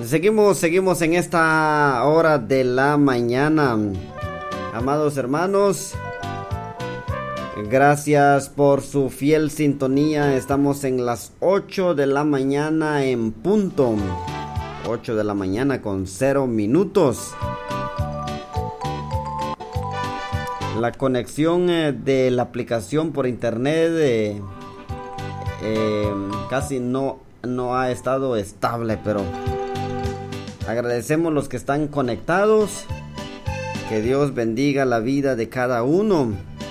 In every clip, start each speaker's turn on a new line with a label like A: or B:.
A: Seguimos en esta hora de la mañana. Amados hermanos, gracias por su fiel sintonía. Estamos en las 8 de la mañana en punto. 8 de la mañana con 0 minutos. La conexión de la aplicación por internet casi no ha estado estable, pero agradecemos los que están conectados. Que Dios bendiga la vida de cada uno.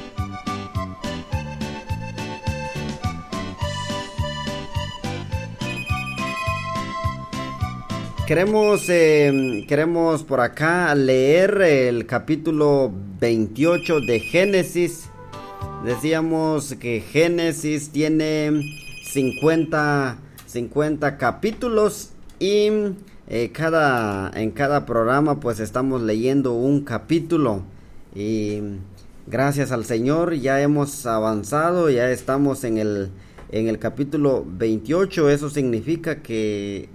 A: Queremos por acá leer el capítulo 28 de Génesis. Decíamos que Génesis tiene 50 capítulos y en cada programa pues estamos leyendo un capítulo, y gracias al Señor ya hemos avanzado, ya estamos en el capítulo 28. Eso significa que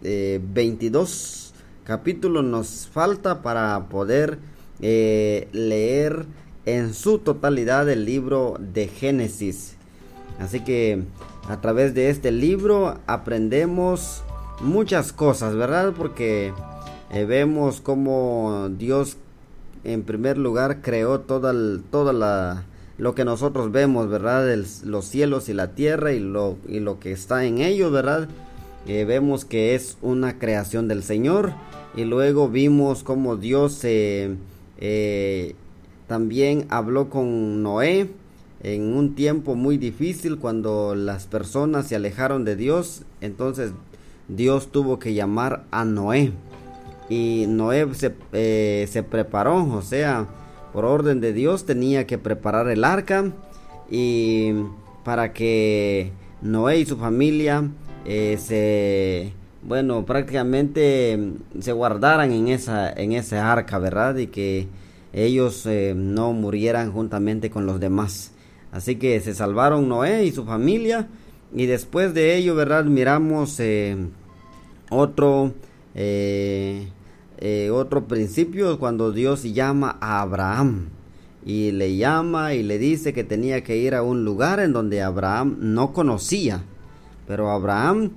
A: 22 capítulos nos falta para poder leer en su totalidad el libro de Génesis. Así que a través de este libro aprendemos muchas cosas, ¿verdad? Porque vemos cómo Dios en primer lugar creó toda lo que nosotros vemos, ¿verdad? Los cielos y la tierra y lo que está en ellos, ¿verdad? Vemos que es una creación del Señor. Y luego vimos cómo Dios también habló con Noé en un tiempo muy difícil, cuando las personas se alejaron de Dios. Entonces Dios tuvo que llamar a Noé, y Noé se preparó, o sea, por orden de Dios tenía que preparar el arca, y para que Noé y su familia prácticamente se guardaran en esa arca, ¿verdad? Y que ellos no murieran juntamente con los demás. Así que se salvaron Noé y su familia. Y después de ello, ¿verdad? Miramos otro principio, cuando Dios llama a Abraham. Y le llama y le dice que tenía que ir a un lugar en donde Abraham no conocía. Pero Abraham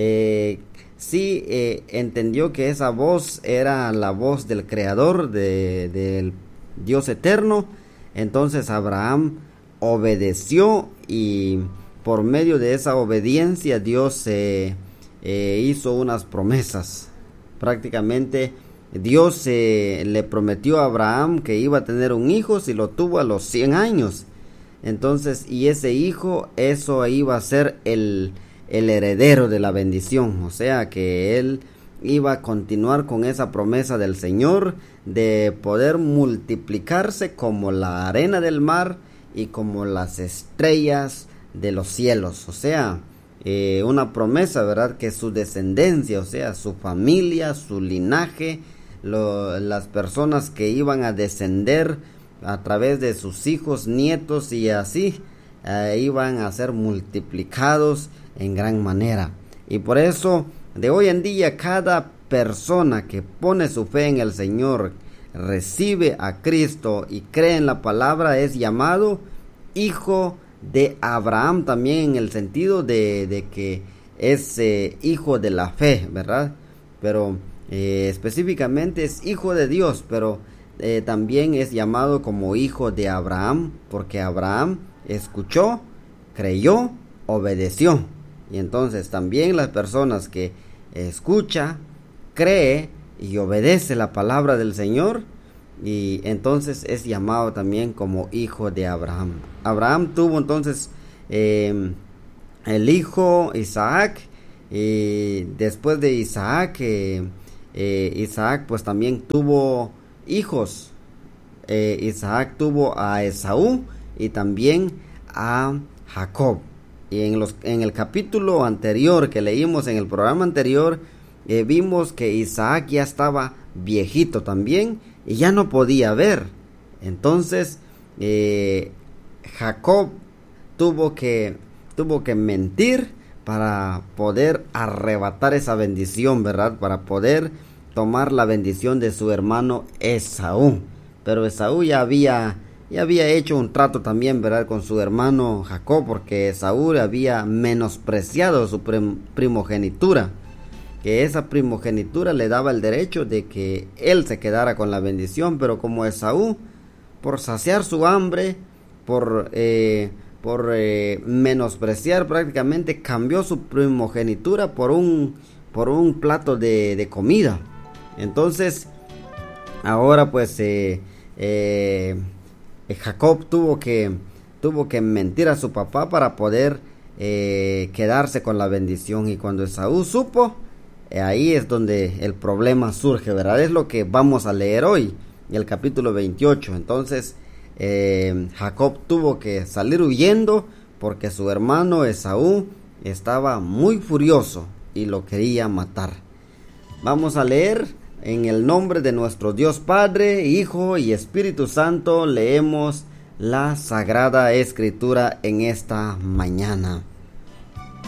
A: sí entendió que esa voz era la voz del Creador, del Dios eterno. Entonces Abraham obedeció, y por medio de esa obediencia Dios hizo unas promesas. Prácticamente Dios le prometió a Abraham que iba a tener un hijo si lo tuvo a los 100 años. Entonces, y ese hijo, eso iba a ser el heredero de la bendición. O sea que él iba a continuar con esa promesa del Señor de poder multiplicarse como la arena del mar y como las estrellas de los cielos. O sea, una promesa, ¿verdad? Que su descendencia, o sea, su familia, su linaje, las personas que iban a descender a través de sus hijos, nietos y así, iban a ser multiplicados en gran manera. Y por eso, de hoy en día, cada persona que pone su fe en el Señor, recibe a Cristo y cree en la palabra, es llamado hijo de Abraham, también en el sentido de que es hijo de la fe, ¿verdad? Pero específicamente es hijo de Dios, pero también es llamado como hijo de Abraham, porque Abraham escuchó, creyó, obedeció. Y entonces también las personas que escucha, cree y obedece la palabra del Señor, y entonces es llamado también como hijo de Abraham. Abraham tuvo entonces el hijo Isaac, y después de Isaac, Isaac pues también tuvo hijos. Isaac tuvo a Esaú y también a Jacob. Y en el capítulo anterior que leímos, en el programa anterior, vimos que Isaac ya estaba viejito también y ya no podía ver. Entonces Jacob tuvo que mentir para poder arrebatar esa bendición, ¿verdad? Para poder tomar la bendición de su hermano Esaú. Pero Esaú ya había hecho un trato también, ¿verdad?, con su hermano Jacob, porque Esaú había menospreciado su primogenitura, que esa primogenitura le daba el derecho de que él se quedara con la bendición. Pero como Esaú, por saciar su hambre, por menospreciar, prácticamente cambió su primogenitura por un plato de comida. Entonces ahora pues Jacob tuvo que mentir a su papá para poder quedarse con la bendición. Y cuando Esaú supo, ahí es donde el problema surge, ¿verdad? Es lo que vamos a leer hoy, el capítulo 28. Entonces Jacob tuvo que salir huyendo porque su hermano Esaú estaba muy furioso y lo quería matar. Vamos a leer. En el nombre de nuestro Dios Padre, Hijo y Espíritu Santo, leemos la Sagrada Escritura en esta mañana.